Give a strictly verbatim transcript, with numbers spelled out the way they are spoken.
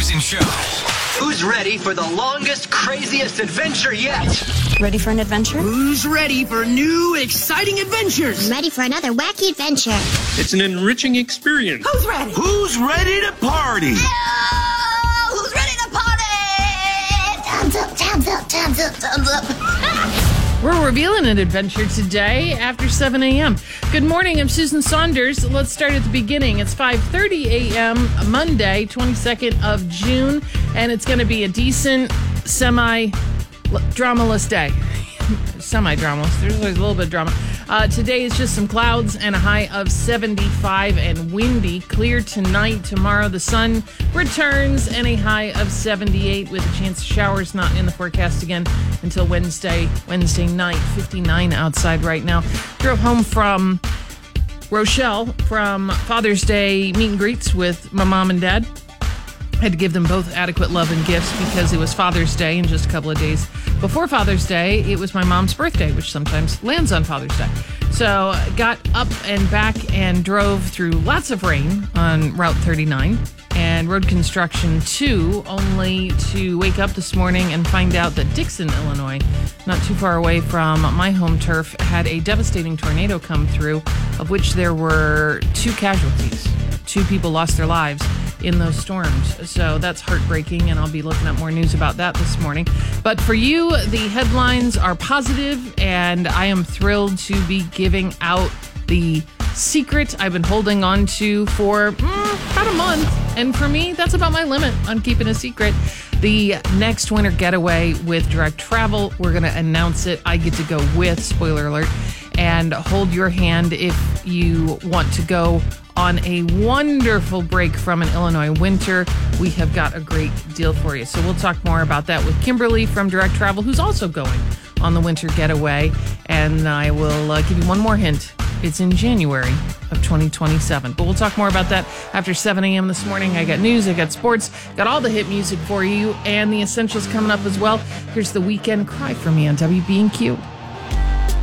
Jason Show. Who's ready for the longest, craziest adventure yet? Ready for an adventure? Who's ready for new, exciting adventures? Ready for another wacky adventure? It's an enriching experience. Who's ready? Who's ready to party? Oh, who's ready to party? Time's up, time's up, time's up, time's up. We're revealing an adventure today after seven a.m. Good morning, I'm Susan Saunders. Let's start at the beginning. It's five thirty a.m. Monday, twenty-second of June, and it's going to be a decent, semi-dramaless day. Semi-dramaless. There's always a little bit of drama. Uh, today is just some clouds and a high of seventy-five and windy. Clear tonight. Tomorrow the sun returns and a high of seventy-eight with a chance of showers not in the forecast again until Wednesday, Wednesday night. fifty-nine outside right now. Drove home from Rochelle from Father's Day meet and greets with my mom and dad. Had to give them both adequate love and gifts because it was Father's Day in just a couple of days. Before Father's Day, it was my mom's birthday, which sometimes lands on Father's Day. So got up and back and drove through lots of rain on Route thirty-nine and road construction too, only to wake up this morning and find out that Dixon, Illinois, not too far away from my home turf, had a devastating tornado come through, of which there were two casualties. Two people lost their lives in those storms. So that's heartbreaking, and I'll be looking up more news about that this morning. But for you, the headlines are positive, and I am thrilled to be giving out the secret I've been holding on to for mm, about a month. And for me, that's about my limit on keeping a secret. The next winter getaway with Direct Travel, we're going to announce it. I get to go with, spoiler alert, and hold your hand if you want to go on a wonderful break from an Illinois winter. We have got a great deal for you. So we'll talk more about that with Kimberly from Direct Travel, who's also going on the winter getaway. And I will uh, give you one more hint. It's in January of twenty twenty-seven. But we'll talk more about that after seven a.m. this morning. I got news, I got sports, got all the hit music for you, and the essentials coming up as well. Here's The Weekend, Cry For Me on W B and Q.